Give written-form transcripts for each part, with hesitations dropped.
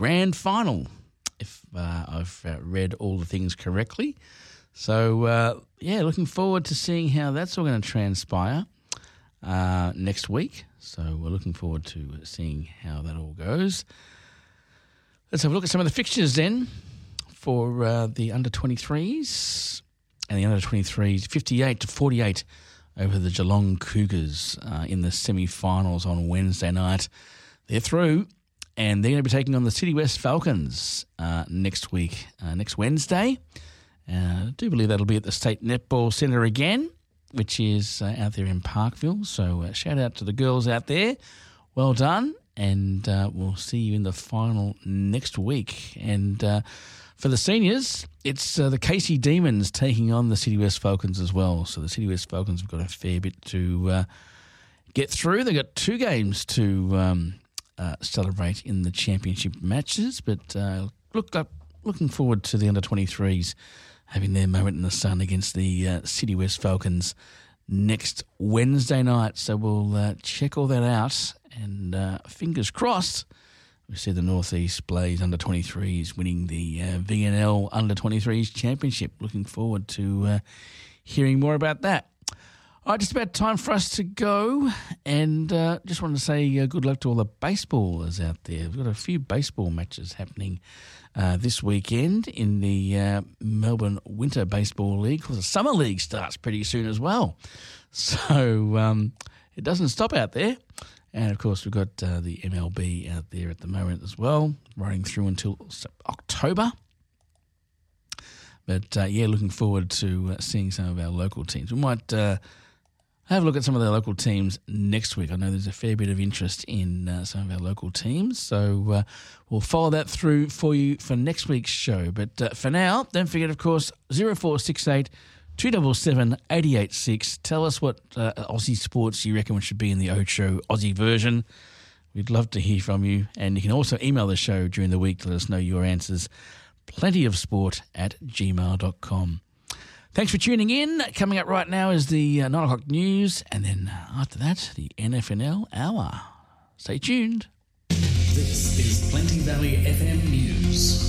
grand final, if I've read all the things correctly. So, looking forward to seeing how that's all going to transpire next week. So we're looking forward to seeing how that all goes. Let's have a look at some of the fixtures then for the under-23s. And the under-23s, 58-48 over the Geelong Cougars in the semi-finals on Wednesday night. They're through, and they're going to be taking on the City West Falcons next week, next Wednesday. I do believe that'll be at the State Netball Centre again, which is out there in Parkville. So shout out to the girls out there. Well done. And we'll see you in the final next week. And for the seniors, it's the Casey Demons taking on the City West Falcons as well. So the City West Falcons have got a fair bit to get through. They've got 2 games to celebrate in the championship matches. But looking forward to the under-23s having their moment in the sun against the City West Falcons next Wednesday night. So we'll check all that out, and fingers crossed we see the North East Blaze under-23s winning the VNL under-23s championship. Looking forward to hearing more about that. All right, just about time for us to go, and just wanted to say good luck to all the baseballers out there. We've got a few baseball matches happening this weekend in the Melbourne Winter Baseball League. Of course, the Summer League starts pretty soon as well. So it doesn't stop out there. And, of course, we've got the MLB out there at the moment as well, running through until October. But, looking forward to seeing some of our local teams. We might have a look at some of the local teams next week. I know there's a fair bit of interest in some of our local teams, so we'll follow that through for you for next week's show. But for now, don't forget, of course, 0468 277 886. Tell us what Aussie sports you reckon should be in the Ocho Aussie version. We'd love to hear from you, and you can also email the show during the week to let us know your answers. plentyofsport@gmail.com. Thanks for tuning in. Coming up right now is the 9 o'clock news, and then after that, the NFNL Hour. Stay tuned. This is Plenty Valley FM News.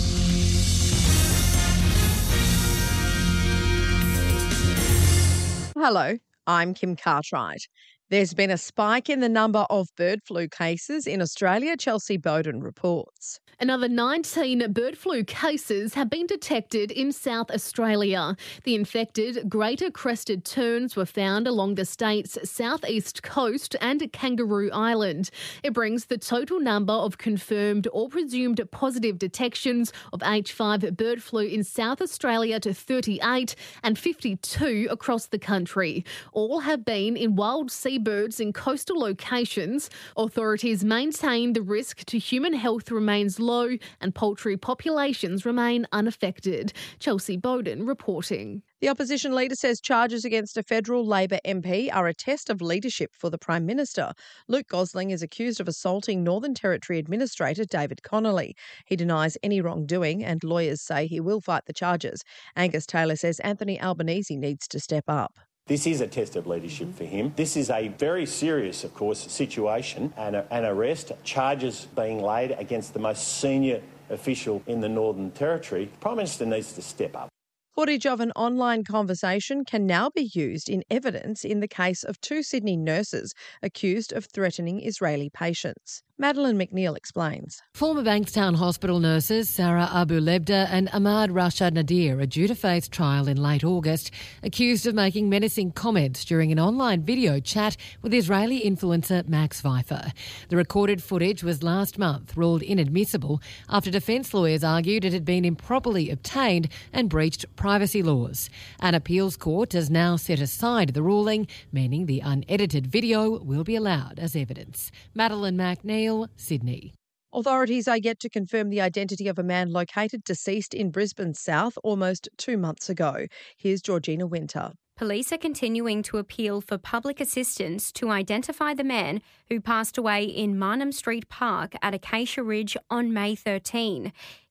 Hello, I'm Kim Cartwright. There's been a spike in the number of bird flu cases in Australia, Chelsea Bowden reports. Another 19 bird flu cases have been detected in South Australia. The infected greater crested terns were found along the state's southeast coast and Kangaroo Island. It brings the total number of confirmed or presumed positive detections of H5 bird flu in South Australia to 38 and 52 across the country. All have been in wild seabirds in coastal locations. Authorities maintain the risk to human health remains low and poultry populations remain unaffected. Chelsea Bowden reporting. The opposition leader says charges against a federal Labor MP are a test of leadership for the Prime Minister. Luke Gosling is accused of assaulting Northern Territory Administrator David Connolly. He denies any wrongdoing, and lawyers say he will fight the charges. Angus Taylor says Anthony Albanese needs to step up. This is a test of leadership for him. This is a very serious, of course, situation, and an arrest, charges being laid against the most senior official in the Northern Territory. The Prime Minister needs to step up. Footage of an online conversation can now be used in evidence in the case of 2 Sydney nurses accused of threatening Israeli patients. Madeline McNeil explains. Former Bankstown Hospital nurses Sarah Abu Lebda and Ahmad Rashad Nadir are due to face trial in late August, accused of making menacing comments during an online video chat with Israeli influencer Max Pfeiffer. The recorded footage was last month ruled inadmissible after defence lawyers argued it had been improperly obtained and breached privacy laws. An appeals court has now set aside the ruling, meaning the unedited video will be allowed as evidence. Madeline McNeil, Sydney. Authorities are yet to confirm the identity of a man located deceased in Brisbane South almost 2 months ago. Here's Georgina Winter. Police are continuing to appeal for public assistance to identify the man who passed away in Marnham Street Park at Acacia Ridge on May 13.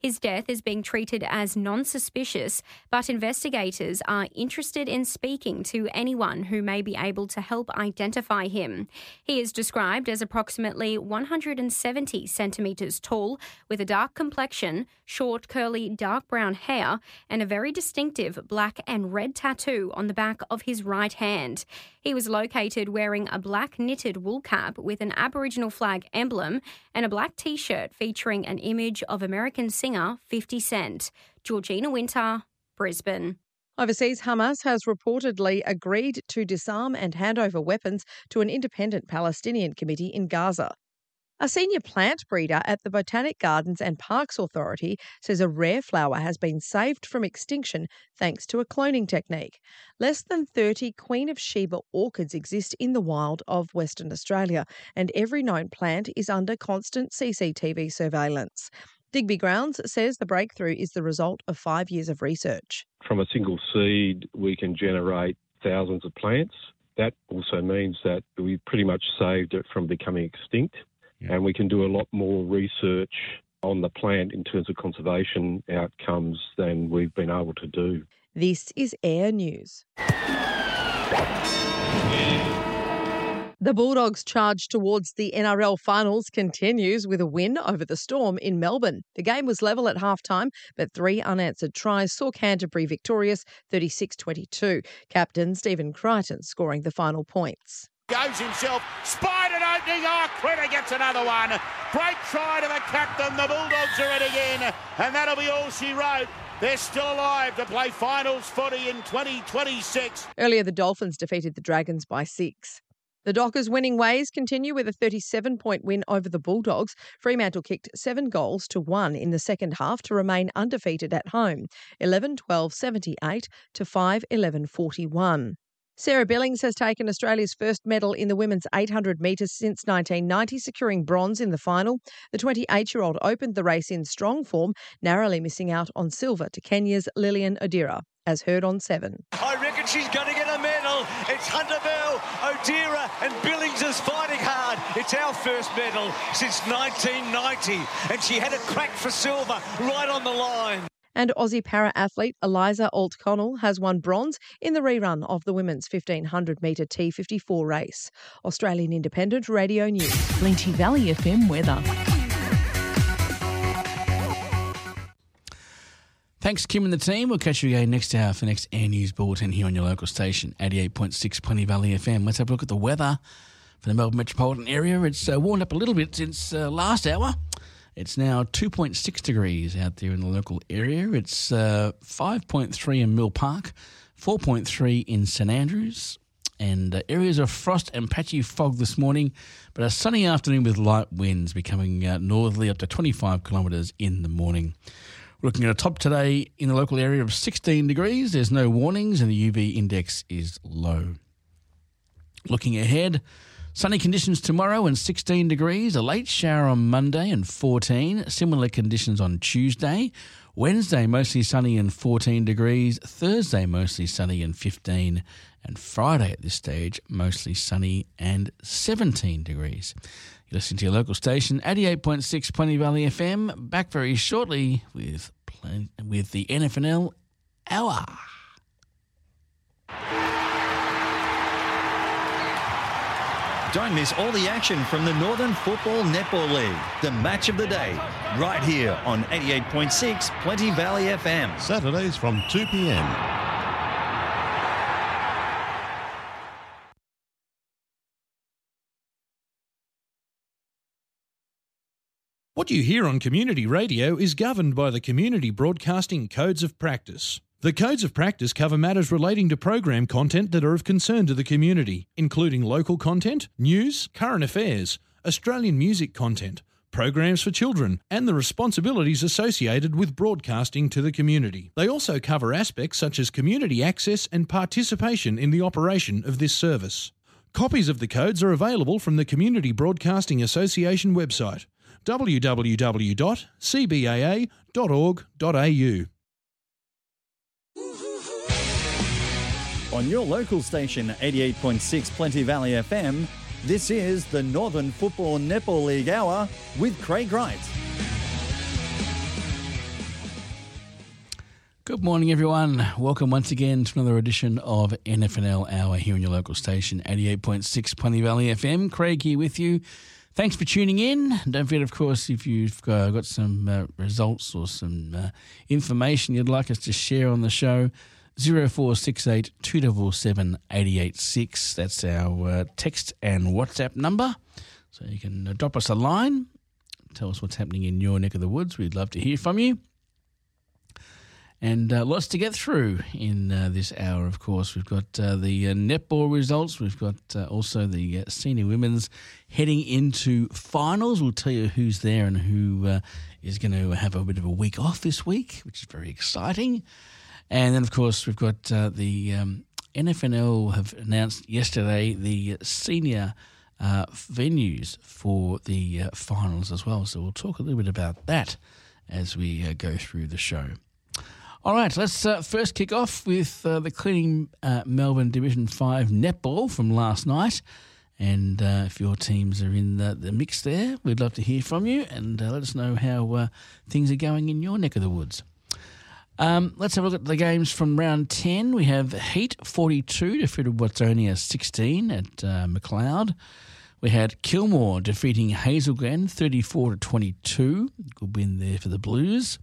His death is being treated as non-suspicious, but investigators are interested in speaking to anyone who may be able to help identify him. He is described as approximately 170 centimetres tall, with a dark complexion, short, curly, dark brown hair, and a very distinctive black and red tattoo on the back of his right hand. He was located wearing a black knitted wool cap with an Aboriginal flag emblem and a black T-shirt featuring an image of American singer 50 Cent. Georgina Winter, Brisbane. Overseas, Hamas has reportedly agreed to disarm and hand over weapons to an independent Palestinian committee in Gaza. A senior plant breeder at the Botanic Gardens and Parks Authority says a rare flower has been saved from extinction thanks to a cloning technique. Less than 30 Queen of Sheba orchids exist in the wild of Western Australia, and every known plant is under constant CCTV surveillance. Digby Grounds says the breakthrough is the result of 5 years of research. From a single seed, we can generate thousands of plants. That also means that we pretty much saved it from becoming extinct. And we can do a lot more research on the plant in terms of conservation outcomes than we've been able to do. This is Air News. The Bulldogs' charge towards the NRL finals continues with a win over the Storm in Melbourne. The game was level at halftime, but 3 unanswered tries saw Canterbury victorious 36-22. Captain Stephen Crichton scoring the final points. Goes himself, spied an opening, Critter gets another one. Great try to the captain, the Bulldogs are in again, and that'll be all she wrote. They're still alive to play finals footy in 2026. Earlier, the Dolphins defeated the Dragons by 6. The Dockers' winning ways continue with a 37-point win over the Bulldogs. Fremantle kicked 7 goals to 1 in the second half to remain undefeated at home, 11-12-78 to 5-11-41. Sarah Billings has taken Australia's first medal in the women's 800 metres since 1990, securing bronze in the final. The 28-year-old opened the race in strong form, narrowly missing out on silver to Kenya's Lillian Odira, as heard on 7. I reckon she's going to get a medal. It's Hunter Bell, Odira and Billings is fighting hard. It's our first medal since 1990, and she had a crack for silver right on the line. And Aussie para-athlete Eliza Alt-Connell has won bronze in the rerun of the women's 1500-metre T54 race. Australian Independent Radio News. Plenty Valley FM weather. Thanks, Kim and the team. We'll catch you again next hour for the next Air News Bulletin here on your local station, 88.6 Plenty Valley FM. Let's have a look at the weather for the Melbourne metropolitan area. It's warmed up a little bit since last hour. It's now 2.6 degrees out there in the local area. It's 5.3 in Mill Park, 4.3 in St Andrews, and areas of frost and patchy fog this morning, but a sunny afternoon with light winds becoming northerly up to 25 kilometres in the morning. We're looking at a top today in the local area of 16 degrees. There's no warnings and the UV index is low. Looking ahead, sunny conditions tomorrow and 16 degrees, a late shower on Monday and 14, similar conditions on Tuesday. Wednesday, mostly sunny and 14 degrees. Thursday, mostly sunny and 15. And Friday at this stage, mostly sunny and 17 degrees. You're listening to your local station, 88.6 Plenty Valley FM. Back very shortly with the NFNL Hour. Don't miss all the action from the Northern Football Netball League. The match of the day, right here on 88.6 Plenty Valley FM. Saturdays from 2 p.m. What you hear on community radio is governed by the Community Broadcasting Codes of Practice. The Codes of Practice cover matters relating to program content that are of concern to the community, including local content, news, current affairs, Australian music content, programs for children, and the responsibilities associated with broadcasting to the community. They also cover aspects such as community access and participation in the operation of this service. Copies of the codes are available from the Community Broadcasting Association website, www.cbaa.org.au. On your local station, 88.6 Plenty Valley FM, this is the Northern Football Netball League Hour with Craig Wright. Good morning, everyone. Welcome once again to another edition of NFNL Hour here on your local station, 88.6 Plenty Valley FM. Craig here with you. Thanks for tuning in. Don't forget, of course, if you've got some results or some information you'd like us to share on the show, 0468 277 886. That's our text and WhatsApp number. So you can drop us a line. Tell us what's happening in your neck of the woods. We'd love to hear from you. And lots to get through in this hour, of course. We've got the netball results. We've got also the senior women's heading into finals. We'll tell you who's there and who is going to have a bit of a week off this week, which is very exciting. And then, of course, we've got the NFNL have announced yesterday the senior venues for the finals as well. So we'll talk a little bit about that as we go through the show. All right, let's first kick off with the Cleaning Melbourne Division 5 netball from last night. And if your teams are in the mix there, we'd love to hear from you and let us know how things are going in your neck of the woods. Let's have a look at the games from round 10. We have Heat 42 defeated Watsonia 16 at McLeod. We had Kilmore defeating Hazel Glen 34-22. Good win there for the Blues.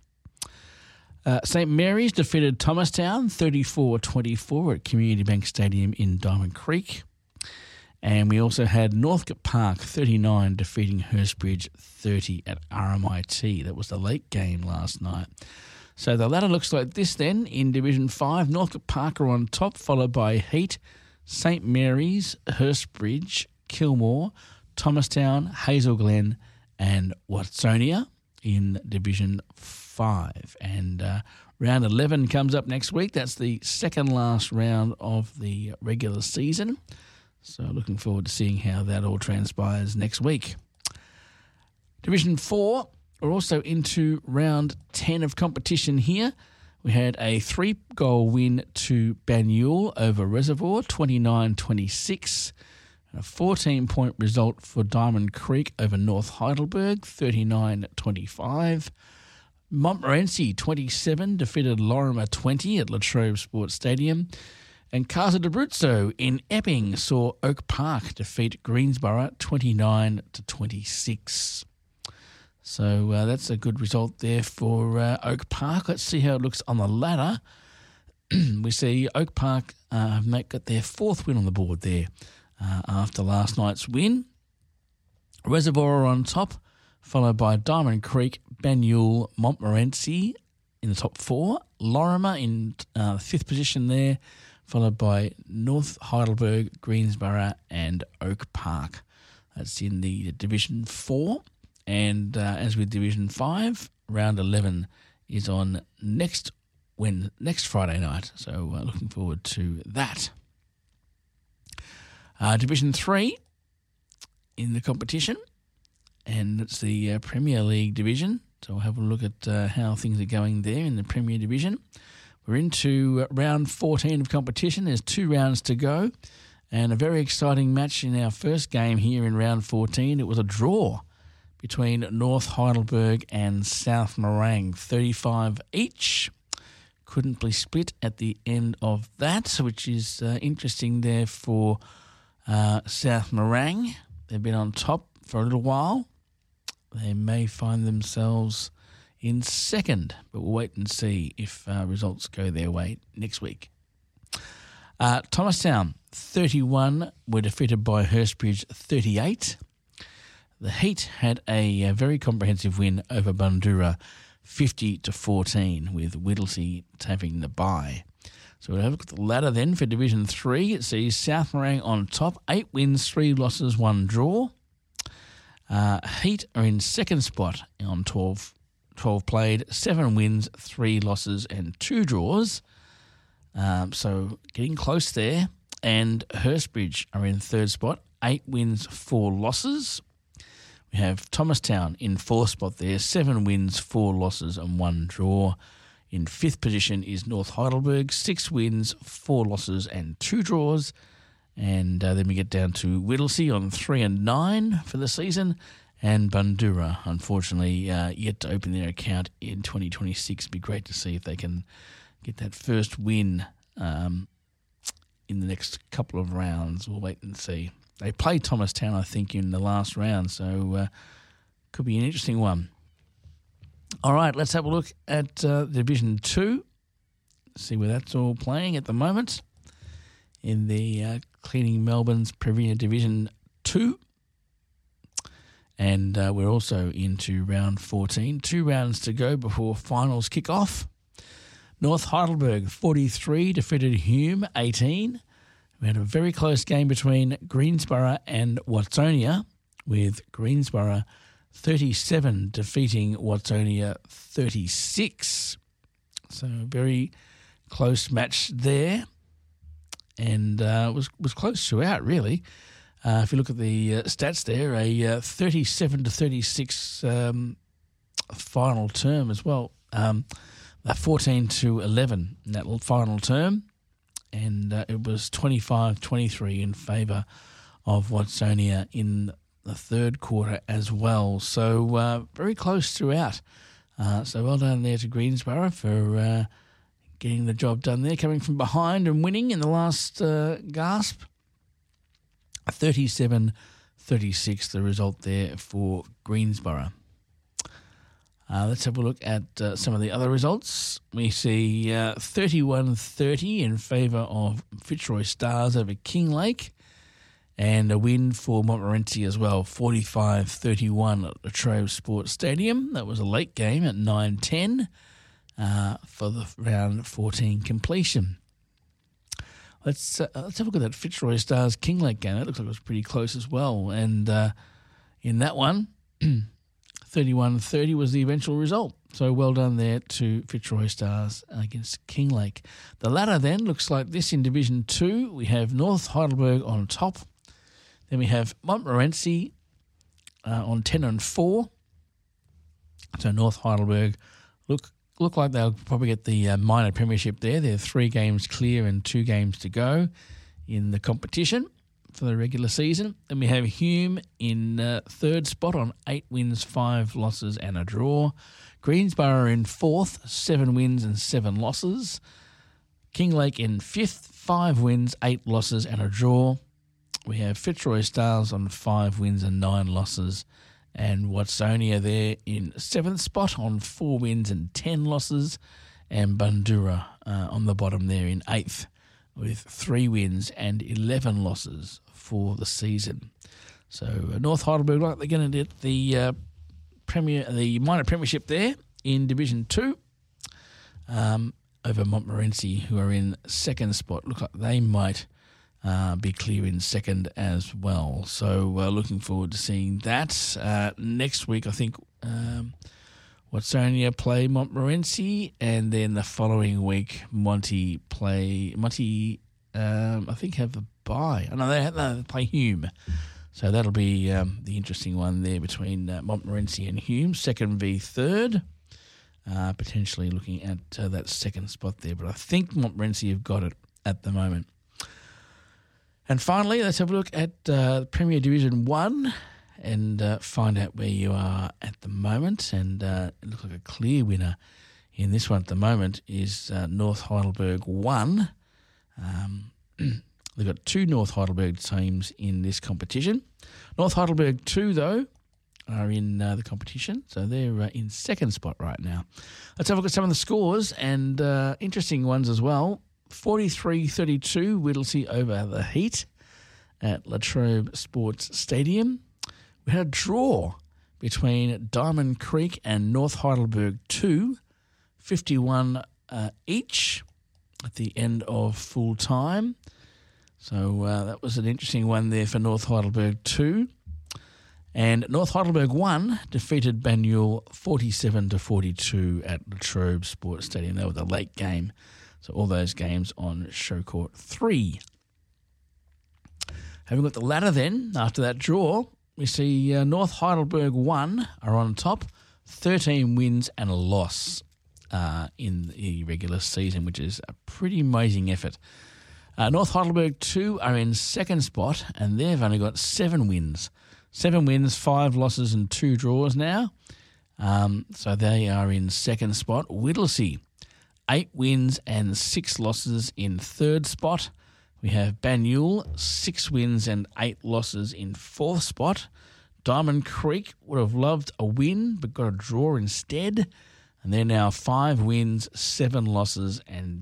St Mary's defeated Thomastown 34-24 at Community Bank Stadium in Diamond Creek. And we also had Northcote Park 39 defeating Hurstbridge 30 at RMIT. That was the late game last night. So the ladder looks like this then in Division 5. Northcote Park are on top, followed by Heat, St Mary's, Hurstbridge, Kilmore, Thomastown, Hazel Glen and Watsonia in Division 5. And round 11 comes up next week. That's the second last round of the regular season. So looking forward to seeing how that all transpires next week. Division 4, we're also into round 10 of competition here. We had a 3-goal win to Banyule over Reservoir, 29-26. A 14-point result for Diamond Creek over North Heidelberg, 39-25. Montmorency 27 defeated Lorimer 20 at Latrobe Sports Stadium. And Casa d'Abruzzo in Epping saw Oak Park defeat Greensborough 29-26. So that's a good result there for Oak Park. Let's see how it looks on the ladder. We see Oak Park got their 4th win on the board there after last night's win. Reservoir on top, followed by Diamond Creek, Banyule, Montmorency in the top 4. Lorimer in 5th position there, followed by North Heidelberg, Greensborough and Oak Park. That's in the Division 4. And as with Division 5, round 11 is on next Friday night. So looking forward to that. Division 3 in the competition, and it's the Premier League division. So we'll have a look at how things are going there in the Premier Division. We're into round 14 of competition. There's 2 rounds to go, and a very exciting match in our first game here in round 14. It was a draw between North Heidelberg and South Morang, 35 each. Couldn't be split at the end of that, which is interesting there for South Morang. They've been on top for a little while. They may find themselves in second, but we'll wait and see if results go their way next week. Thomastown 31 were defeated by Hurstbridge 38. The Heat had a very comprehensive win over Bundoora 50-14, with Whittlesea having the bye. So we'll have a look at the ladder then for Division 3. It sees South Morang on top, 8 wins, 3 losses, 1 draw. Heat are in second spot on 12 played, 7 wins, 3 losses and 2 draws. So getting close there. And Hurstbridge are in third spot, 8 wins, 4 losses. We have Thomastown in 4th spot there, 7 wins, 4 losses and 1 draw. In 5th position is North Heidelberg, 6 wins, 4 losses and 2 draws. And then we get down to Whittlesea on 3-9 for the season. And Bundoora, unfortunately, yet to open their account in 2026. It'd be great to see if they can get that first win in the next couple of rounds. We'll wait and see. They play Thomastown, I think, in the last round, so could be an interesting one. All right, let's have a look at Division 2, see where that's all playing at the moment in the Cleaning Melbourne's Premier Division 2. And we're also into round 14. 2 rounds to go before finals kick off. North Heidelberg 43 defeated Hume 18. We had a very close game between Greensborough and Watsonia, with Greensborough 37 defeating Watsonia 36. So a very close match there, and was close throughout, really. If you look at the stats there, a 37 to 36 final term as well. 14 to 11 in that final term, and it was 25-23 in favour of Watsonia in the third quarter as well. So very close throughout. So well done there to Greensborough for getting the job done there, coming from behind and winning in the last gasp. 37-36 the result there for Greensborough. Let's have a look at some of the other results. We see 31-30 in favour of Fitzroy Stars over Kinglake, and a win for Montmorency as well, 45-31 at Latrobe Sports Stadium. That was a late game at 9:10 for the round 14 completion. Let's have a look at that Fitzroy Stars Kinglake game. That looks like it was pretty close as well. And in that one, 31-30 was the eventual result. So well done there to Fitzroy Stars against Kinglake. The ladder then looks like this in Division 2. We have North Heidelberg on top. Then we have Montmorency on 10-4. So North Heidelberg look like they'll probably get the minor premiership there. They're 3 games clear and 2 games to go in the competition for the regular season. Then we have Hume in third spot on 8 wins, 5 losses and a draw. Greensborough in fourth, 7 wins and 7 losses. Kinglake in fifth, 5 wins, 8 losses and a draw. We have Fitzroy Stars on 5 wins and 9 losses. And Watsonia there in 7th spot on 4 wins and 10 losses. And Bundoora on the bottom there in 8th with 3 wins and 11 losses for the season. So North Heidelberg, like they're going to get the minor premiership there in Division 2 over Montmorency, who are in 2nd spot. Look like they might be clear in 2nd as well. So looking forward to seeing that. Next week, I think Watsonia play Montmorency, and then the following week, Monty, I think, have a bye. Oh, no, they play Hume. So that'll be the interesting one there between Montmorency and Hume, 2nd v 3rd. Potentially looking at that 2nd spot there. But I think Montmorency have got it at the moment. And finally, let's have a look at Premier Division 1 and find out where you are at the moment. And it looks like a clear winner in this one at the moment is North Heidelberg 1. They've got 2 North Heidelberg teams in this competition. North Heidelberg 2, though, are in the competition, so they're in 2nd spot right now. Let's have a look at some of the scores and interesting ones as well. 43-32 Whittlesea over the Heat at Latrobe Sports Stadium. We had a draw between Diamond Creek and North Heidelberg 2, 51 each at the end of full time. So that was an interesting one there for North Heidelberg 2. And North Heidelberg 1 defeated Banyule 47-42 at Latrobe Sports Stadium. That was a late game. So all those games on Show Court 3. Having looked at the ladder then, after that draw, we see North Heidelberg 1 are on top, 13 wins and a loss in the regular season, which is a pretty amazing effort. North Heidelberg 2 are in 2nd spot, and they've only got 7 wins. 7 wins, 5 losses and 2 draws now. So they are in 2nd spot. Whittlesea 8 wins and 6 losses in third spot. We have Banyule, 6 wins and 8 losses in fourth spot. Diamond Creek would have loved a win but got a draw instead. And they're now 5 wins, 7 losses and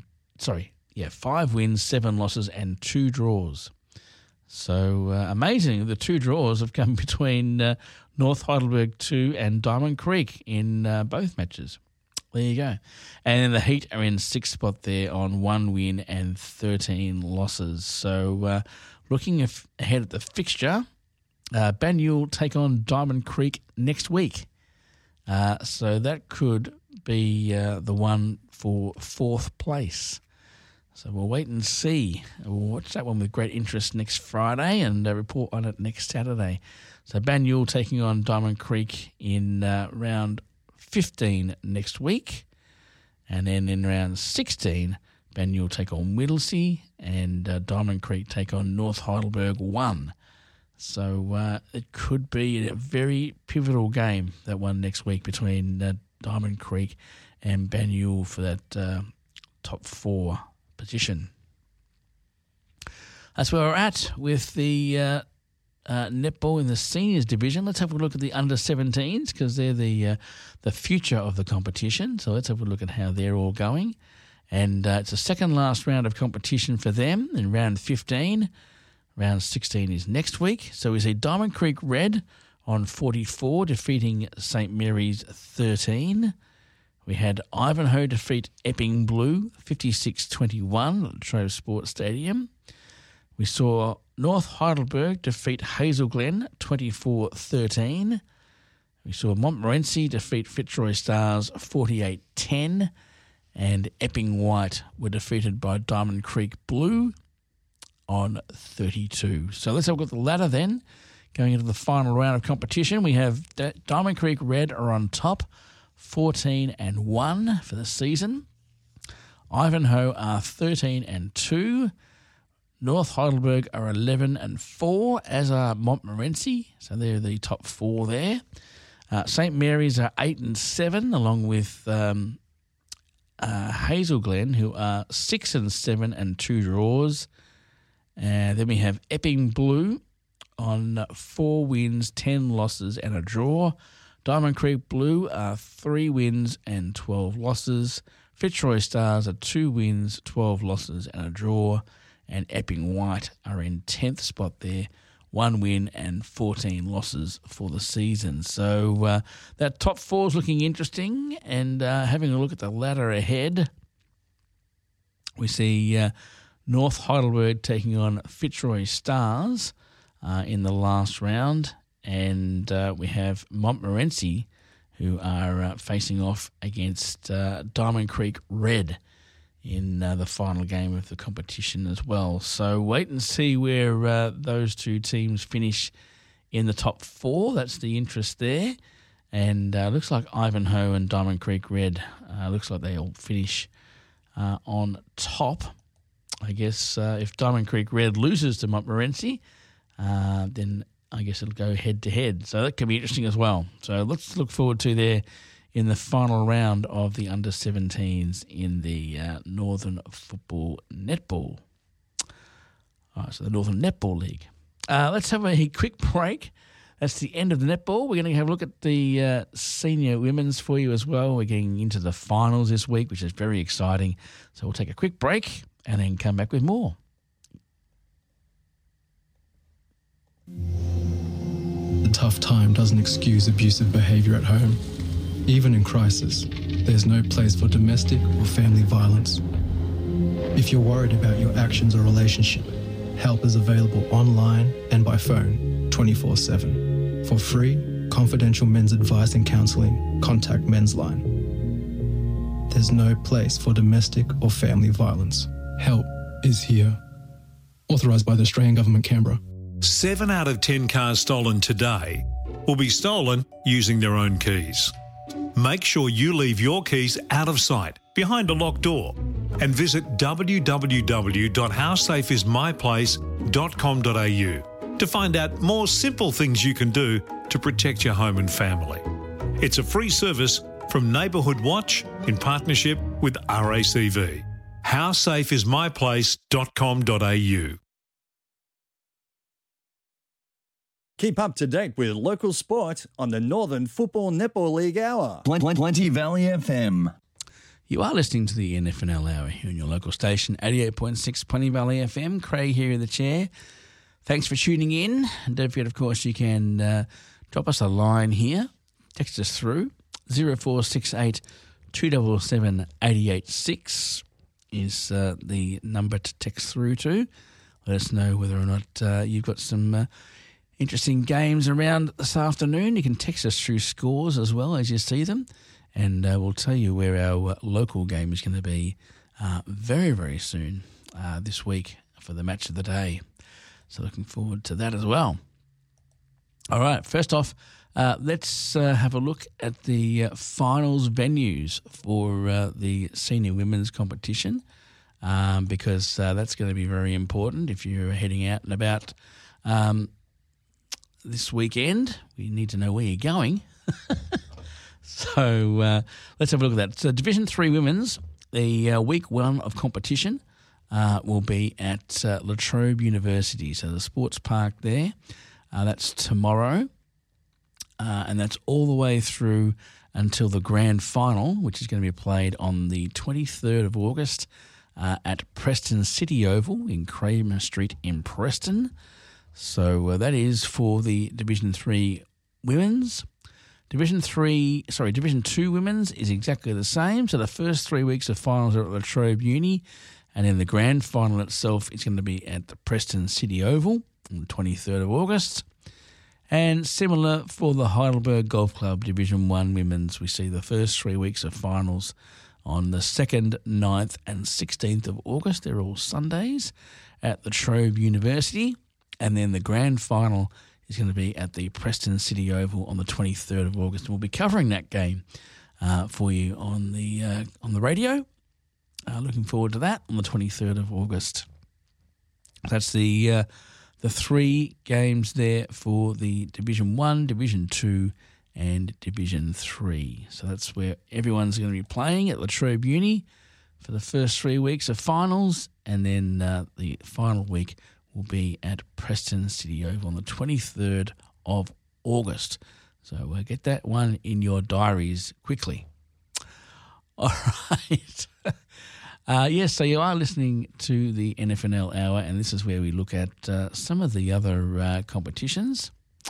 2 draws. So amazing, the 2 draws have come between North Heidelberg 2 and Diamond Creek in both matches. There you go. And then the Heat are in 6th spot there on 1 win and 13 losses. So looking ahead at the fixture, Banyule take on Diamond Creek next week. So that could be the one for 4th place. So we'll wait and see. We'll watch that one with great interest next Friday and report on it next Saturday. So Banyule taking on Diamond Creek in round 15 next week. And then in round 16, Banyule take on Whittlesea and Diamond Creek take on North Heidelberg 1. So it could be a very pivotal game, that one next week between Diamond Creek and Banyule for that top 4 position. That's where we're at with the netball in the seniors division. Let's have a look at the under-17s because they're the future of the competition. So let's have a look at how they're all going. And it's the second last round of competition for them in round 15. Round 16 is next week. So we see Diamond Creek Red on 44 defeating St. Mary's 13. We had Ivanhoe defeat Epping Blue 56-21 at the Trove Sports Stadium. We saw North Heidelberg defeat Hazel Glen 24-13. We saw Montmorency defeat Fitzroy Stars 48-10. And Epping White were defeated by Diamond Creek Blue on 32. So let's have a look at the ladder then. Going into the final round of competition, we have Diamond Creek Red are on top, 14-1 for the season. Ivanhoe are 13-2. North Heidelberg are 11-4, as are Montmorency. So they're the top 4 there. St. Mary's are 8-7, along with Hazel Glen, who are 6-7 and 2 draws. Then we have Epping Blue on 4 wins, 10 losses and a draw. Diamond Creek Blue are 3 wins and 12 losses. Fitzroy Stars are 2 wins, 12 losses and a draw. And Epping White are in 10th spot there, 1 win and 14 losses for the season. So that top 4 is looking interesting. And having a look at the ladder ahead, we see North Heidelberg taking on Fitzroy Stars in the last round. And we have Montmorency, who are facing off against Diamond Creek Red in the final game of the competition as well. So wait and see where those 2 teams finish in the top 4. That's the interest there. And looks like Ivanhoe and Diamond Creek Red, looks like they all finish on top. I guess if Diamond Creek Red loses to Montmorency, then I guess it'll go head-to-head. So that could be interesting as well. So let's look forward to there in the final round of the under-17s in the Northern Football Netball. All right, so the Northern Netball League. Let's have a quick break. That's the end of the netball. We're going to have a look at the senior women's for you as well. We're getting into the finals this week, which is very exciting. So we'll take a quick break and then come back with more. A tough time doesn't excuse abusive behaviour at home. Even in crisis, there's no place for domestic or family violence. If you're worried about your actions or relationship, help is available online and by phone 24/7. For free, confidential men's advice and counselling, contact Men's Line. There's no place for domestic or family violence. Help is here. Authorised by the Australian Government, Canberra. 7 out of 10 cars stolen today will be stolen using their own keys. Make sure you leave your keys out of sight, behind a locked door, and visit www.howsafeismyplace.com.au to find out more simple things you can do to protect your home and family. It's a free service from Neighbourhood Watch in partnership with RACV. HowSafeIsMyPlace.com.au. Keep up to date with local sport on the Northern Football Netball League Hour. Plenty Valley FM. You are listening to the NFNL Hour here on your local station, 88.6 Plenty Valley FM. Craig here in the chair. Thanks for tuning in. And don't forget, of course, you can drop us a line here. Text us through. 0468 277 886 is the number to text through to. Let us know whether or not you've got some interesting games around this afternoon. You can text us through scores as well as you see them, and we'll tell you where our local game is going to be very, very soon this week for the match of the day. So looking forward to that as well. All right, first off, let's have a look at the finals venues for the senior women's competition, because that's going to be very important if you're heading out and about this weekend. We need to know where you're going. So let's have a look at that. So Division 3 Women's, the week one of competition will be at La Trobe University, so the sports park there. That's tomorrow, and that's all the way through until the grand final, which is going to be played on the 23rd of August at Preston City Oval in Kramer Street in Preston. So that is for the Division 3 Women's. Division 2 Women's is exactly the same. So the first 3 weeks of finals are at La Trobe Uni, and then the grand final itself is going to be at the Preston City Oval on the 23rd of August. And similar for the Heidelberg Golf Club Division 1 Women's, we see the first 3 weeks of finals on the 2nd, 9th and 16th of August. They're all Sundays at the Trobe University. And then the grand final is going to be at the Preston City Oval on the 23rd of August. And we'll be covering that game for you on the radio. Looking forward to that on the 23rd of August. That's the 3 games there for the Division 1, Division 2 and Division 3. So that's where everyone's going to be playing at La Trobe Uni for the first 3 weeks of finals, and then the final week will be at Preston City Oval on the 23rd of August. So get that one in your diaries quickly. All right. Yes, so you are listening to the NFNL Hour, and this is where we look at some of the other competitions.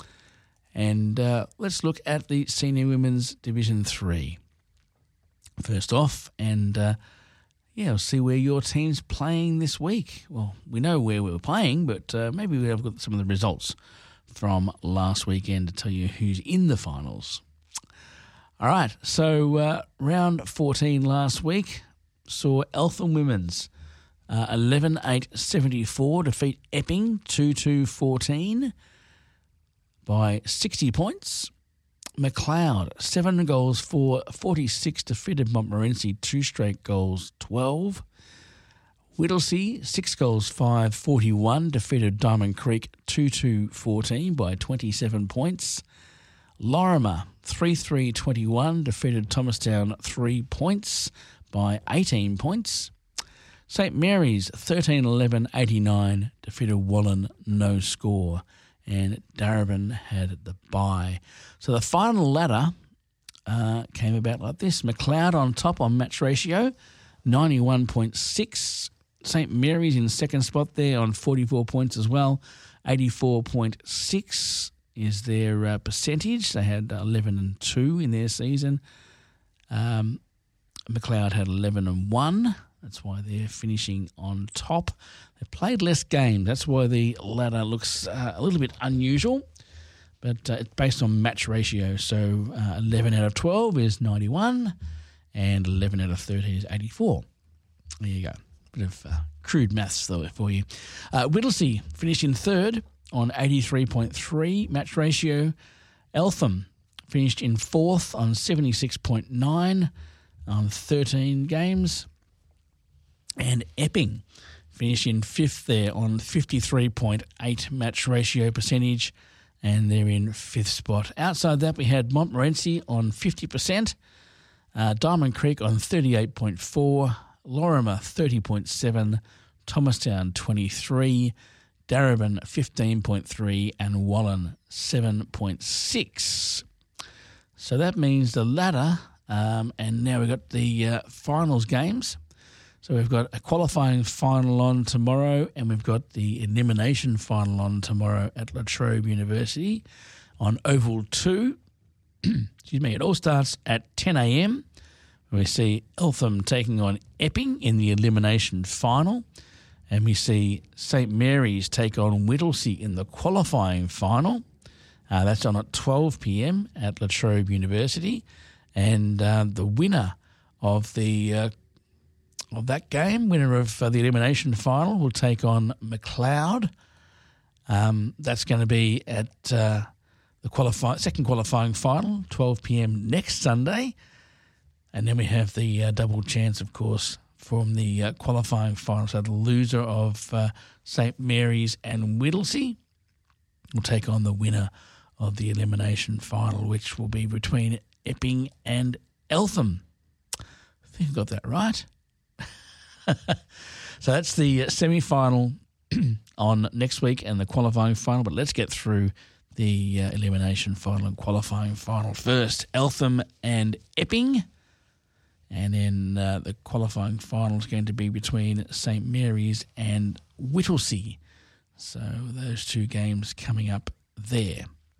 And let's look at the Senior Women's Division 3 first off, and we'll see where your team's playing this week. Well, we know where we're playing, but maybe we'll have some of the results from last weekend to tell you who's in the finals. All right, so round 14 last week saw Eltham Women's 11-8-74 defeat Epping 2-2-14 by 60 points. McLeod, 7 goals for 46 defeated Montmorency 2 straight goals 12. Whittlesea, 6 goals 5-41 defeated Diamond Creek 2-2-14 by 27 points. Lorimer, 3-3-21 defeated Thomastown 3 points by 18 points. St Mary's, 13-11-89 defeated Wallen no score, and Darebin had the bye. So the final ladder came about like this. McLeod on top on match ratio, 91.6. St Mary's in second spot there on 44 points as well, 84.6 is their percentage. They had 11-2 in their season. McLeod had 11-1. That's why they're finishing on top. They played less games. That's why the ladder looks a little bit unusual. But it's based on match ratio. So 11 out of 12 is 91 and 11 out of 13 is 84. There you go. Bit of crude maths though for you. Whittlesea finished in third on 83.3 match ratio. Eltham finished in fourth on 76.9 on 13 games. And Epping finished in fifth there on 53.8 match ratio percentage, and they're in fifth spot. Outside that, we had Montmorency on 50%, Diamond Creek on 38.4, Lorimer 30.7, Thomastown 23, Darebin 15.3 and Wallen 7.6. So that means the ladder, and now we've got the finals games. So we've got a qualifying final on tomorrow, and we've got the elimination final on tomorrow at La Trobe University on Oval 2. Excuse me. It all starts at 10 a.m. We see Eltham taking on Epping in the elimination final, and we see St Mary's take on Whittlesea in the qualifying final. That's on at 12 p.m. at La Trobe University, and the winner of that game, winner of the elimination final, will take on McLeod. That's going to be at the second qualifying final, 12 p.m. next Sunday. And then we have the double chance, of course, from the qualifying final. So the loser of St Mary's and Whittlesea will take on the winner of the elimination final, which will be between Epping and Eltham. I think I got that right. So that's the semi-final on next week and the qualifying final. But let's get through the elimination final and qualifying final first. Eltham and Epping. And then the qualifying final is going to be between St Mary's and Whittlesea. So those two games coming up there.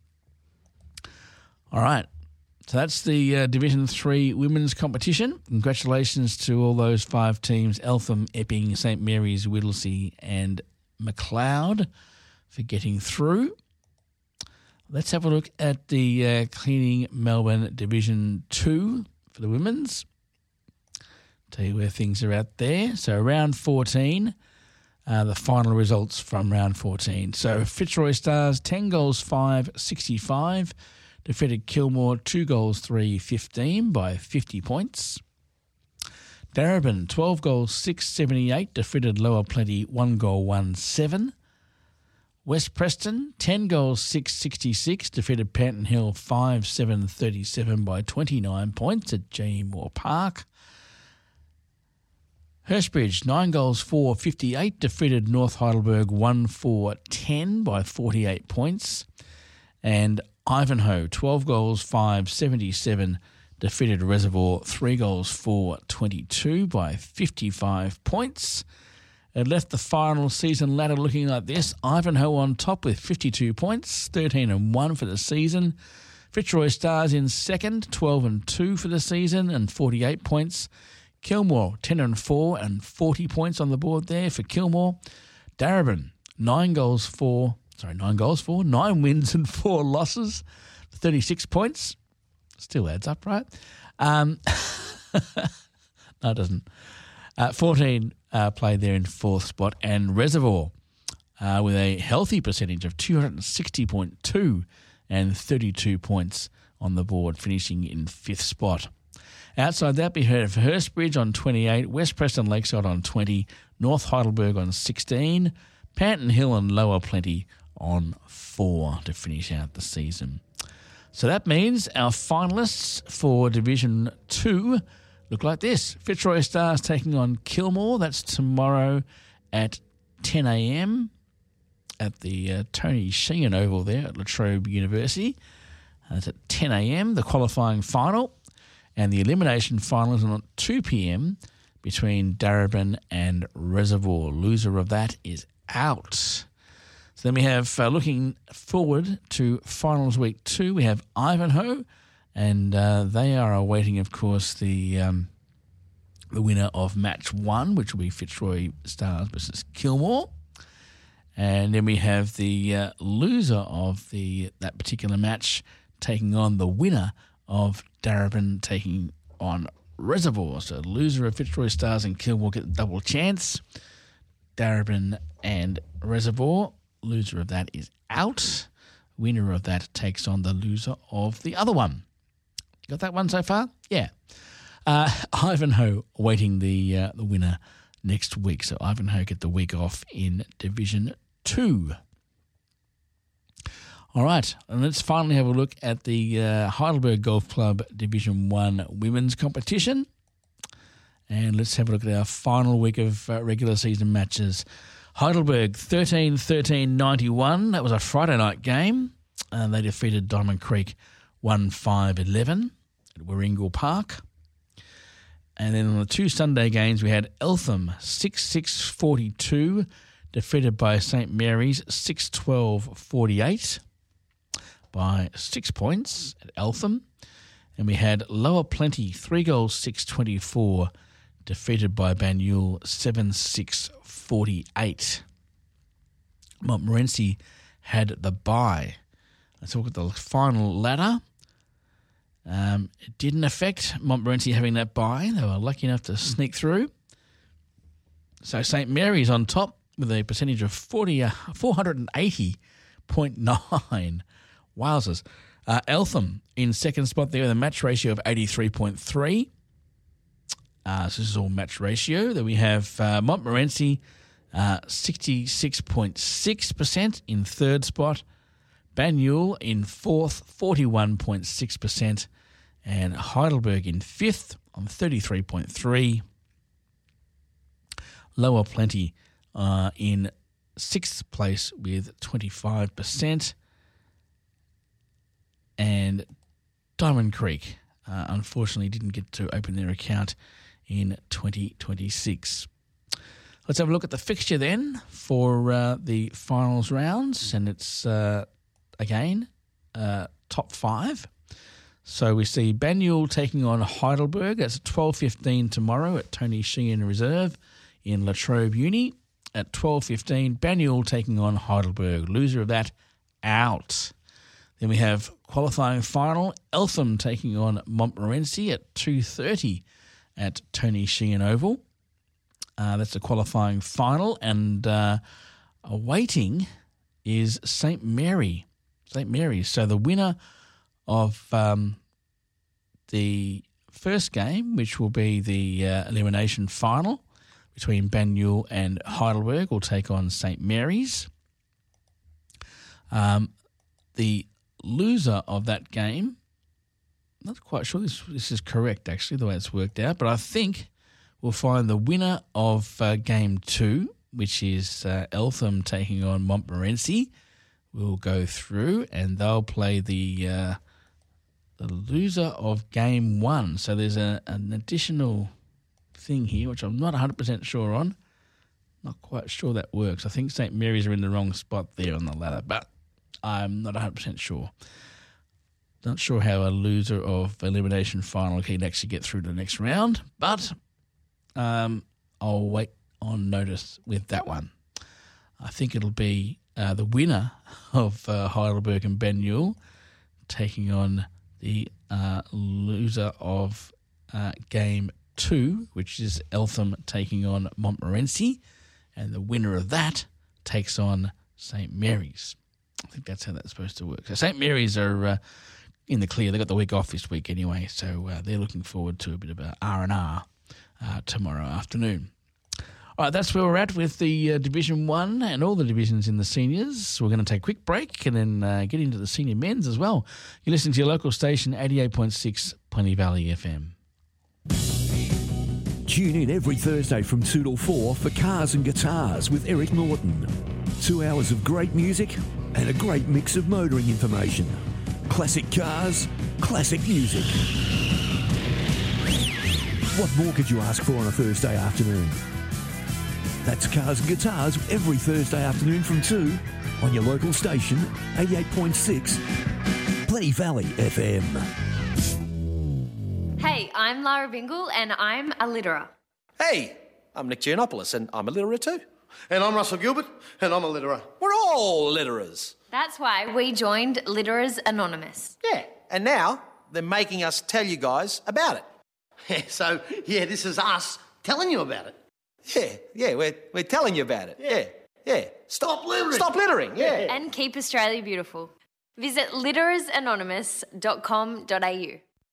All right. So that's the Division 3 women's competition. Congratulations to all those 5 teams, Eltham, Epping, St Mary's, Whittlesea and McLeod, for getting through. Let's have a look at the Cleaning Melbourne Division 2 for the women's. Tell you where things are at there. So round 14, the final results from round 14. So Fitzroy Stars, 10 goals, 5-65. Defeated Kilmore 2 goals 3-15 by 50 points. Darebin 12 goals 6-78 defeated Lower Plenty 1 goal 1-7. West Preston 10 goals 6-66 defeated Panton Hill 5-7-37 by 29 points at J. Moore Park. Hurstbridge 9 goals 4-58 defeated North Heidelberg 1-4-10 by 48 points. And Ivanhoe, 12 goals, 5-77, defeated Reservoir, 3 goals, 4-22 by 55 points. It left the final season ladder looking like this. Ivanhoe on top with 52 points, 13-1 for the season. Fitzroy Stars in second, 12-2 for the season and 48 points. Kilmore, 10-4 and 40 points on the board there for Kilmore. Darebin, 9 wins and 4 losses, 36 points. Still adds up, right? No, it doesn't. 14 played there in 4th spot. And Reservoir with a healthy percentage of 260.2 and 32 points on the board, finishing in 5th spot. Outside that, we have Hurstbridge on 28, West Preston Lakeside on 20, North Heidelberg on 16, Panton Hill and Lower Plenty on 4 to finish out the season. So that means our finalists for Division 2 look like this. Fitzroy Stars taking on Kilmore. That's tomorrow at 10 a.m. at the Tony Sheehan Oval there at La Trobe University. That's at 10 a.m. the qualifying final. And the elimination final is on at 2 p.m. between Darebin and Reservoir. Loser of that is out. So then we have, looking forward to Finals Week 2, we have Ivanhoe, and they are awaiting, of course, the winner of Match 1, which will be Fitzroy Stars versus Kilmore. And then we have the loser of that particular match taking on the winner of Darebin taking on Reservoir. So the loser of Fitzroy Stars and Kilmore get the double chance. Darebin and Reservoir. Loser of that is out. Winner of that takes on the loser of the other one. Got that one so far? Yeah. Ivanhoe waiting the winner next week. So Ivanhoe get the week off in Division 2. All right, and let's finally have a look at the Heidelberg Golf Club Division 1 women's competition. And let's have a look at our final week of regular season matches. Heidelberg 13-13-91. That was a Friday night game. They defeated Diamond Creek 1-5-11 at Warringal Park. And then on the 2 Sunday games, we had Eltham 6-6-42, defeated by St Mary's 6-12-48 by 6 points at Eltham. And we had Lower Plenty 3-6-24, defeated by Banyule 7-6-48. Montmorency had the bye. Let's look at the final ladder. It didn't affect Montmorency having that bye. They were lucky enough to sneak through. So St Mary's on top with a percentage of 480.9. Wowzers. Eltham in second spot there with a match ratio of 83.3. So this is all match ratio. Then we have Montmorency 66.6% in third spot. Banyule in fourth, 41.6%. And Heidelberg in fifth on 33.3%. Lower Plenty in sixth place with 25%. And Diamond Creek, unfortunately, didn't get to open their account in 2026. Let's have a look at the fixture then for the finals rounds. And it's, again, top 5. So we see Banyule taking on Heidelberg. That's at 12:15 tomorrow at Tony Sheehan Reserve in La Trobe Uni. At 12:15, Banyule taking on Heidelberg. Loser of that, out. Then we have qualifying final, Eltham taking on Montmorency at 2:30 at Tony Sheehan Oval. That's a qualifying final. And awaiting is St Mary's. So the winner of the first game, which will be the elimination final between Banyule and Heidelberg, will take on St Mary's. The loser of that game, not quite sure this is correct actually, the way it's worked out, but I think we'll find the winner of game 2, which is Eltham taking on Montmorency, will go through, and they'll play the loser of game 1. So there's an additional thing here, which I'm not 100% sure on. Not quite sure that works. I think St Mary's are in the wrong spot there on the ladder, but I'm not 100% sure. Not sure how a loser of elimination final can actually get through to the next round, but I'll wait on notice with that one. I think it'll be the winner of Heidelberg and Banyule taking on the loser of game 2, which is Eltham taking on Montmorency, and the winner of that takes on St Mary's. I think that's how that's supposed to work. So St Mary's are in the clear. They got the week off this week anyway, so they're looking forward to a bit of a R&R tomorrow afternoon. All right, that's where we're at with the Division 1 and all the divisions in the seniors. We're going to take a quick break and then get into the senior men's as well. You're listening to your local station, 88.6 Plenty Valley FM. Tune in every Thursday from 2 till 4 for Cars and Guitars with Eric Norton. 2 hours of great music and a great mix of motoring information. Classic cars, classic music. What more could you ask for on a Thursday afternoon? That's Cars and Guitars every Thursday afternoon from 2 on your local station, 88.6 Plenty Valley FM. Hey, I'm Lara Bingle and I'm a litterer. Hey, I'm Nick Giannopoulos and I'm a litterer too. And I'm Russell Gilbert and I'm a litterer. We're all litterers. That's why we joined Litterers Anonymous. Yeah, and now they're making us tell you guys about it. Yeah, this is us telling you about it. Yeah, we're telling you about it. Yeah. Stop littering. Stop littering, yeah. And keep Australia beautiful. Visit litterersanonymous.com.au.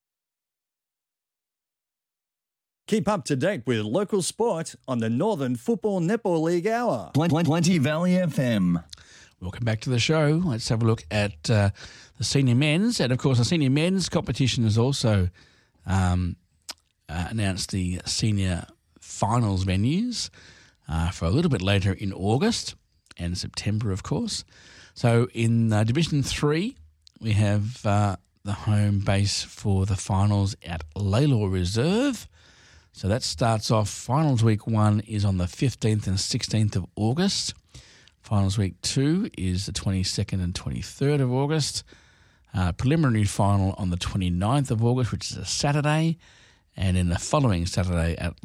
Keep up to date with local sport on the Northern Football Netball League Hour. Plenty Valley FM. Welcome back to the show. Let's have a look at the senior men's. And, of course, the senior men's competition has also announced the senior finals venues for a little bit later in August and September, of course. So in Division 3, we have the home base for the finals at Lalor Reserve. So that starts off, finals week 1 is on the 15th and 16th of August. Finals week 2 is the 22nd and 23rd of August. Preliminary final on the 29th of August, which is a Saturday. And then the following Saturday at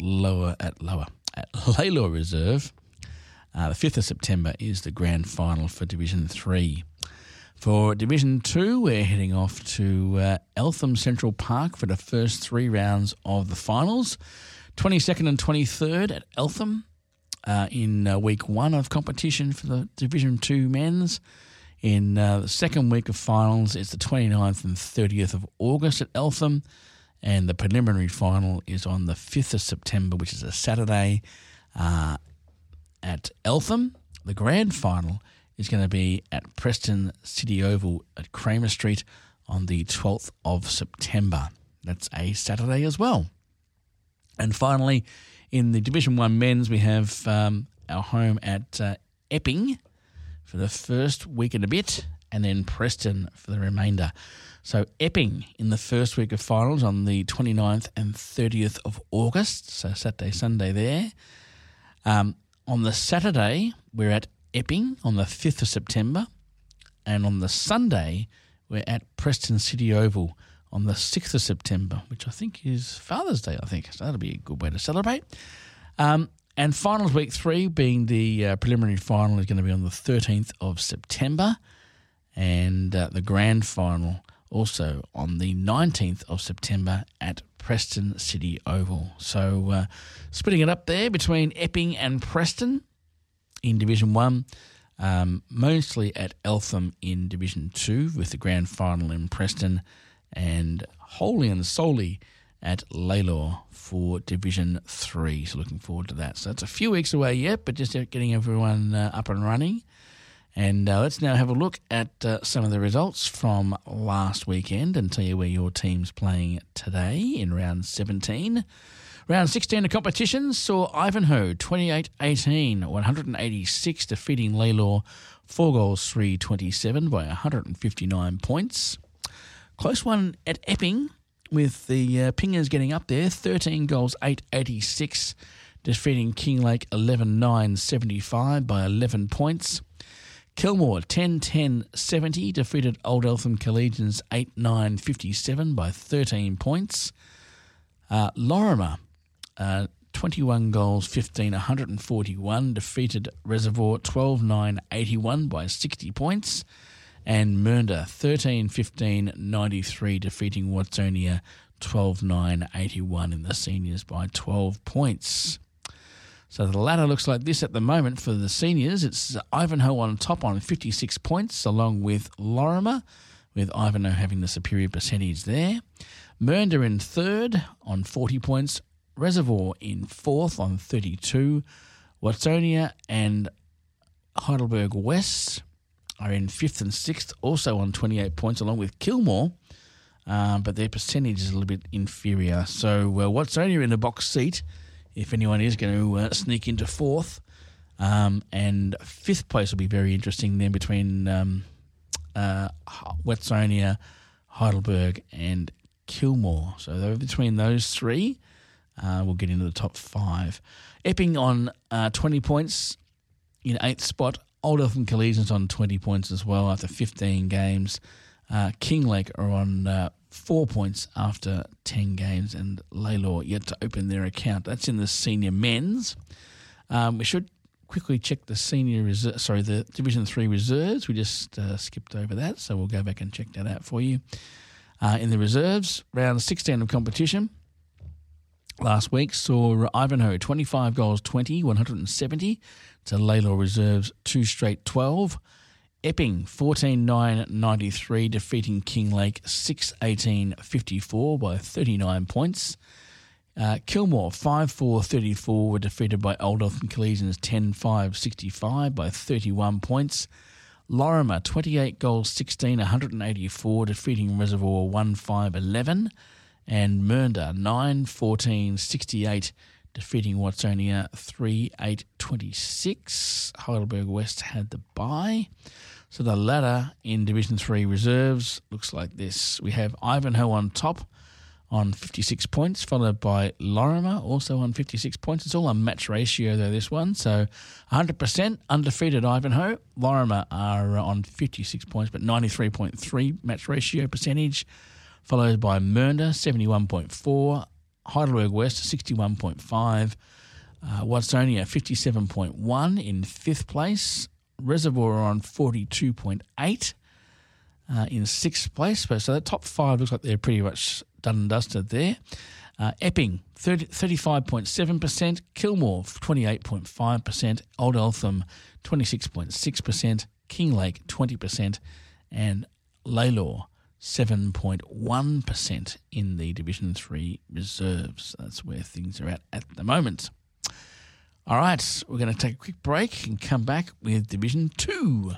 Lalor Reserve, the 5th of September, is the grand final for Division 3. For Division 2, we're heading off to Eltham Central Park for the first 3 rounds of the finals. 22nd and 23rd at Eltham in week 1 of competition for the Division 2 men's. In the second week of finals, it's the 29th and 30th of August at Eltham. And the preliminary final is on the 5th of September, which is a Saturday at Eltham. The grand final is going to be at Preston City Oval at Kramer Street on the 12th of September. That's a Saturday as well. And finally, in the Division 1 men's, we have our home at Epping for the first week and a bit, and then Preston for the remainder. So Epping in the first week of finals on the 29th and 30th of August, so Saturday, Sunday there. On the Saturday, we're at Epping on the 5th of September, and on the Sunday, we're at Preston City Oval on the 6th of September, which I think is Father's Day, I think. So that'll be a good way to celebrate. And finals week 3, being the preliminary final, is going to be on the 13th of September, and the grand final also on the 19th of September at Preston City Oval. So splitting it up there between Epping and Preston in Division 1, mostly at Eltham in Division 2 with the grand final in Preston, and wholly and solely at Lalor for Division 3. So looking forward to that. So it's a few weeks away yet, but just getting everyone up and running. And let's now have a look at some of the results from last weekend and tell you where your team's playing today in round 17. Round 16 of competition saw Ivanhoe 28-18, 186, defeating Lalor 4-3-27 by 159 points. Close one at Epping with the Pingers getting up there, 13-8-86, defeating Kinglake 11-9-75 by 11 points. Kilmore 10-10-70 defeated Old Eltham Collegians 8-9-57 by 13 points. Lorimer 21-15-141 defeated Reservoir 12-9-81 by 60 points. And Mernda 13-15-93 defeating Watsonia 12-9-81 in the seniors by 12 points. So the ladder looks like this at the moment for the seniors. It's Ivanhoe on top on 56 points, along with Lorimer, with Ivanhoe having the superior percentage there. Mernda in third on 40 points. Reservoir in fourth on 32. Watsonia and Heidelberg West are in fifth and sixth, also on 28 points, along with Kilmore, but their percentage is a little bit inferior. So Watsonia in the box seat, if anyone is going to sneak into fourth. And fifth place will be very interesting then between Watsonia, Heidelberg and Kilmore. So between those three, we'll get into the top 5. Epping on 20 points in 8th spot. Old Eltham Collegians on 20 points as well after 15 games. Kinglake are on 4 points after 10 games, and Lalor yet to open their account. That's in the senior men's. We should quickly check the the Division 3 reserves. We just skipped over that, so we'll go back and check that out for you. In the reserves, round 16 of competition, last week saw Ivanhoe 25-20, 170 to Lalor Reserves 2 straight 12. Epping 14-9-93 defeating Kinglake 6-18-54 by 39 points. Kilmore 5-4-34 were defeated by Old Eltham Collegians 10-5-65 by 31 points. Lorimer, 28 goals, 16, 184, defeating Reservoir 1-5-11. And Mernda, 9, 14, 68, defeating Watsonia 3-8-26. Heidelberg West had the bye. So the ladder in Division 3 reserves looks like this. We have Ivanhoe on top on 56 points, followed by Lorimer, also on 56 points. It's all on match ratio, though, this one. So 100% undefeated Ivanhoe. Lorimer are on 56 points, but 93.3 match ratio percentage, followed by Mernda, 71.4, Heidelberg West, 61.5, Watsonia, 57.1 in 5th place, Reservoir on 42.8 in 6th place. So that top 5 looks like they're pretty much done and dusted there. Epping, 35.7%, Kilmore, 28.5%, Old Eltham, 26.6%, Kinglake, 20%, and Lalor, 7.1% in the Division 3 reserves. That's where things are at the moment. All right, we're going to take a quick break and come back with Division 2.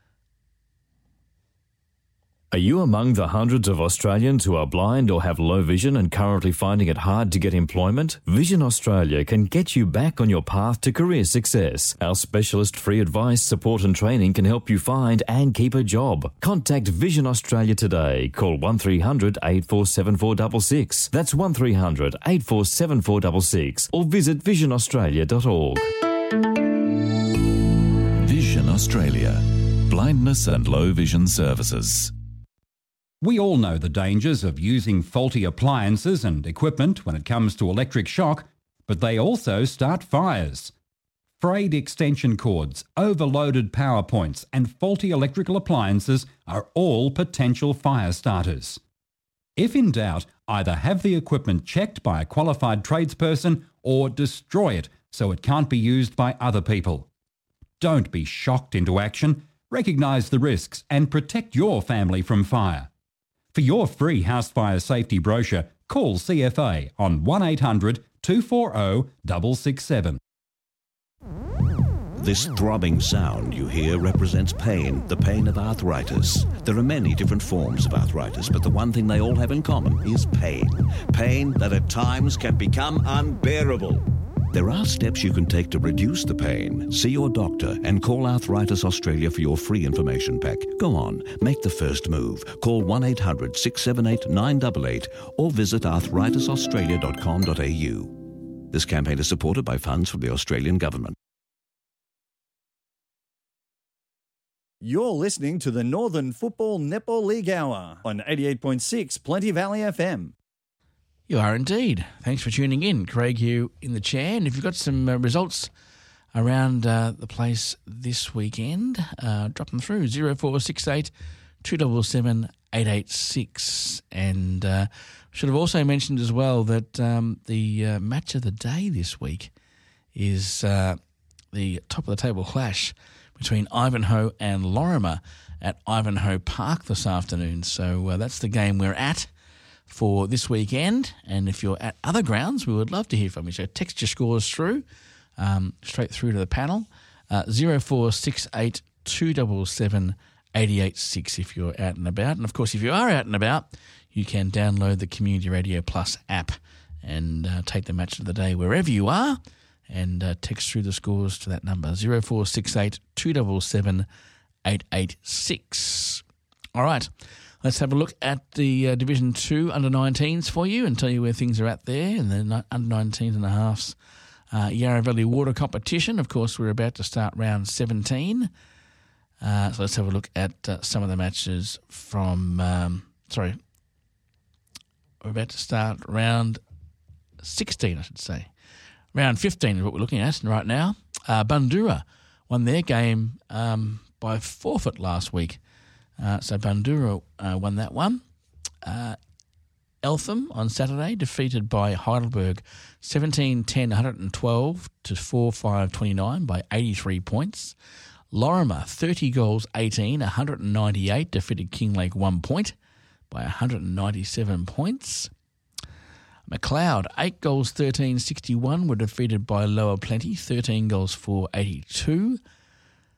Are you among the hundreds of Australians who are blind or have low vision and currently finding it hard to get employment? Vision Australia can get you back on your path to career success. Our specialist free advice, support and training can help you find and keep a job. Contact Vision Australia today. Call 1300 847 466. That's 1300 847 466 or visit visionaustralia.org. Vision Australia. Blindness and low vision services. We all know the dangers of using faulty appliances and equipment when it comes to electric shock, but they also start fires. Frayed extension cords, overloaded power points and faulty electrical appliances are all potential fire starters. If in doubt, either have the equipment checked by a qualified tradesperson or destroy it so it can't be used by other people. Don't be shocked into action. Recognise the risks and protect your family from fire. For your free house fire safety brochure, call CFA on 1800 240 667. This throbbing sound you hear represents pain, the pain of arthritis. There are many different forms of arthritis, but the one thing they all have in common is pain. Pain that at times can become unbearable. There are steps you can take to reduce the pain. See your doctor and call Arthritis Australia for your free information pack. Go on, make the first move. Call 1800 678 988 or visit arthritisaustralia.com.au. This campaign is supported by funds from the Australian Government. You're listening to the Northern Football Netball League Hour on 88.6 Plenty Valley FM. You are indeed. Thanks for tuning in. Craig here in the chair. And if you've got some results around the place this weekend, drop them through 0468 277 886. And should have also mentioned as well that the match of the day this week is the top of the table clash between Ivanhoe and Lorimer at Ivanhoe Park this afternoon. So that's the game we're at for this weekend. And if you're at other grounds, we would love to hear from you. So text your scores through, straight through to the panel, 0468 277 886 if you're out and about. And of course, if you are out and about, you can download the Community Radio Plus app and take the match of the day wherever you are and text through the scores to that number, 0468 277 886. All right. Let's have a look at the Division 2 under-19s for you and tell you where things are at there in the under-19s and a halves Yarra Valley Water competition. Of course, we're about to start round 17. So let's have a look at some of the matches from... we're about to start round 16, I should say. Round 15 is what we're looking at right now. Bundoora won their game by forfeit last week. So Bundoora won that one. Eltham on Saturday defeated by Heidelberg 17-10, 112 to 4-5-29 by 83 points. Lorimer 30 goals 18, 198 defeated Kinglake 1 point by 197 points. McLeod 8 goals 13, 61 were defeated by Lower Plenty 13 goals 4, 82.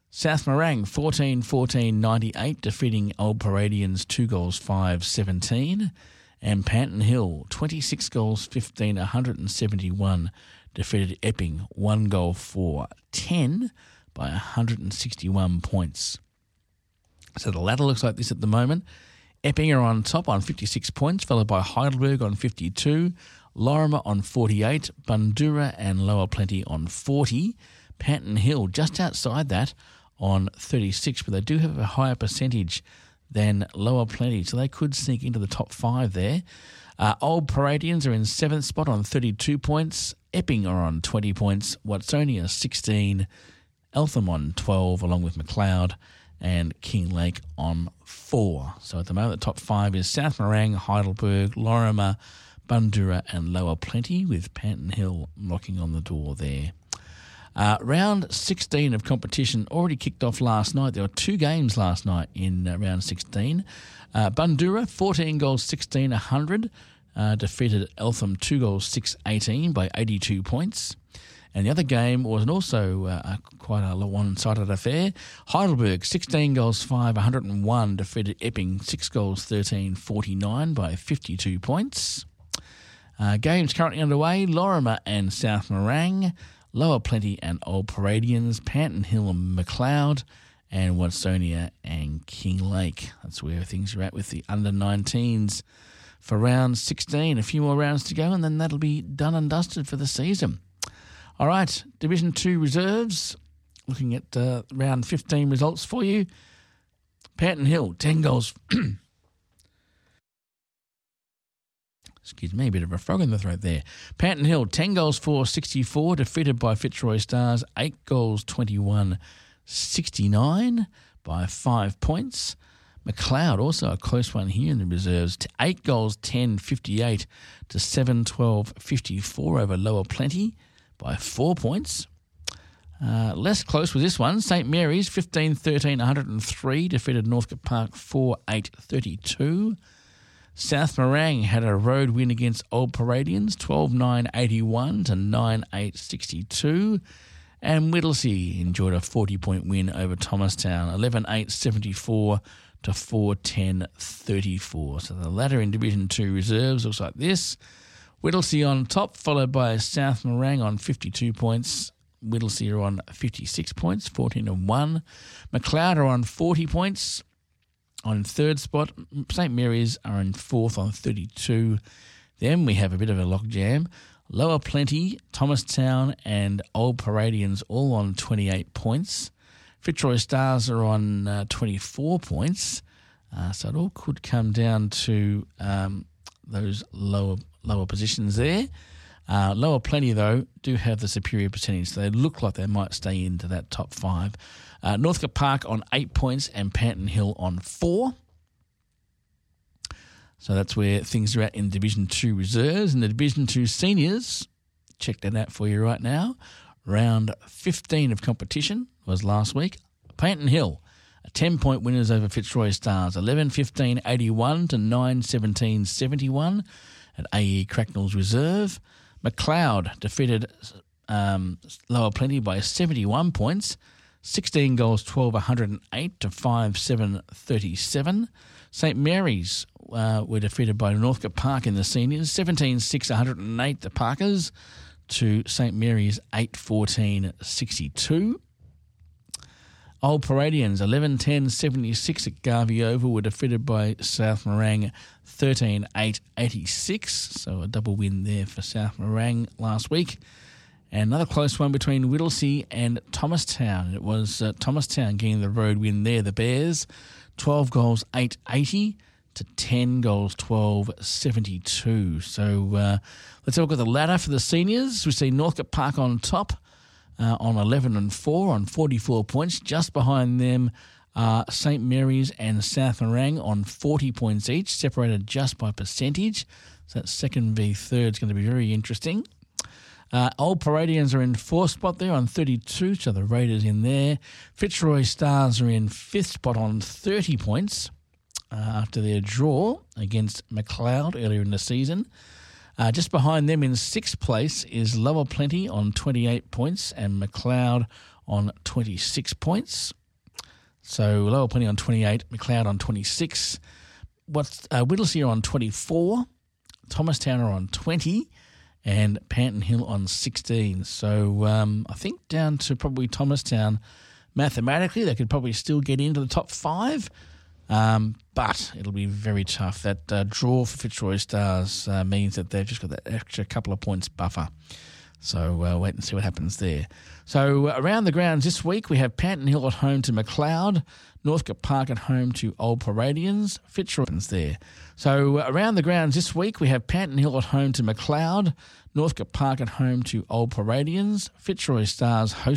South Morang 14-14-98, defeating Old Paradians 2-5-17. And Panton Hill 26-15, 171, defeated Epping 1-4-10 by 161 points. So the ladder looks like this at the moment. Epping are on top on 56 points, followed by Heidelberg on 52, Lorimer on 48, Bundoora and Lower Plenty on 40, Panton Hill just outside that on 36, but they do have a higher percentage than Lower Plenty, so they could sneak into the top 5 there. Old Paradians are in 7th spot on 32 points, Epping are on 20 points, Watsonia 16, Eltham on 12, along with McLeod, and Kinglake on 4. So at the moment, the top 5 is South Morang, Heidelberg, Lorimer, Bundoora and Lower Plenty, with Panton Hill knocking on the door there. Round 16 of competition already kicked off last night. There were 2 games last night in round 16. Bundoora, 14-16, 100, defeated Eltham 2-6-18 by 82 points. And the other game was also quite a one-sided affair. Heidelberg, 16-5, 101, defeated Epping 6-13, 49 by 52 points. Games currently underway, Lorimer and South Morang, Lower Plenty and Old Paradians, Panton Hill and McLeod, and Watsonia and Kinglake. That's where things are at with the under-19s for round 16. A few more rounds to go, and then that'll be done and dusted for the season. All right, Division 2 reserves. Looking at round 15 results for you. Panton Hill, 10 goals. Excuse me, a bit of a frog in the throat there. Panton Hill, 10-4-64, defeated by Fitzroy Stars, 8-21-69 by 5 points. McLeod, also a close one here in the reserves, 8-10-58 to 7-12-54 over Lower Plenty by 4 points. Less close was this one. St Mary's, 15-13, 103, defeated Northcote Park 4-8-32. South Morang had a road win against Old Paradians, 12-9-81 to 9-8-62. And Whittlesea enjoyed a 40-point win over Thomastown, 11-8-74 to 4-10-34. So the ladder in Division 2 reserves looks like this. Whittlesea on top, followed by South Morang on 52 points. Whittlesea are on 56 points, 14-1. McLeod are on 40 points. On 3rd spot, St Mary's are in 4th on 32. Then we have a bit of a logjam. Lower Plenty, Thomastown and Old Paradians all on 28 points. Fitzroy Stars are on 24 points. So it all could come down to those lower positions there. Lower Plenty, though, do have the superior percentage, so they look like they might stay into that top 5. Northcote Park on 8 points and Panton Hill on 4. So that's where things are at in Division 2 reserves. In the Division 2 seniors, check that out for you right now. Round 15 of competition was last week. Panton Hill, 10-point winners over Fitzroy Stars, 11-15-81 to 9-17-71 at AE Cracknell's Reserve. McLeod defeated Lower Plenty by 71 points, 16 goals, 108 to 5-7-37. St Mary's were defeated by Northcote Park in the seniors, 17-6, 108 the Parkers to St Mary's 8-14-62. Old Paradians 11-10-76 at Garvey Oval were defeated by South Morang 13-8-86. So a double win there for South Morang last week. And another close one between Whittlesea and Thomastown. It was Thomastown getting the road win there. The Bears, 12 goals, 8-80 to 10 goals, 12-72. So let's have a look at the ladder for the seniors. We see Northcote Park on top on 11-4 on 44 points. Just behind them St Mary's and South Morang on 40 points each, separated just by percentage. So that second v third is going to be very interesting. Old Paradians are in 4th spot there on 32, so the Raiders in there. Fitzroy Stars are in 5th spot on 30 points after their draw against McLeod earlier in the season. Just behind them in 6th place is Lower Plenty on 28 points and McLeod on 26 points. So Lower Plenty on 28, McLeod on 26. Whittlesea on 24, Thomastown are on 20, and Panton Hill on 16. So I think down to probably Thomastown, mathematically, they could probably still get into the top 5. But it'll be very tough. That draw for Fitzroy Stars means that they've just got that extra couple of points buffer. So wait and see what happens there. So around the grounds this week, we have Panton Hill at home to McLeod, Northcote Park at home to Old Paradians, Fitzroy's there. So around the grounds this week, we have Panton Hill at home to McLeod, Northcote Park at home to Old Paradians, Fitzroy Stars host